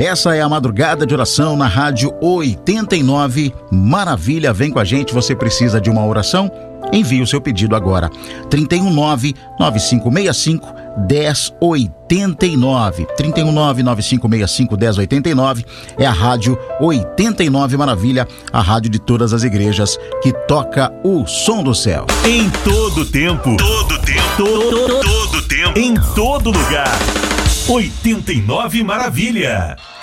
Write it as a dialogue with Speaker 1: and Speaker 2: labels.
Speaker 1: Essa é a Madrugada de Oração na Rádio 89 Maravilha. Vem com a gente, você precisa de uma oração? Envie o seu pedido agora. 319-9565-1089. 319-9565-1089 é a Rádio 89 Maravilha, a rádio de todas as igrejas que toca o som do céu.
Speaker 2: Em todo tempo. Todo tempo. Todo tempo. Em todo lugar. 89 Maravilha.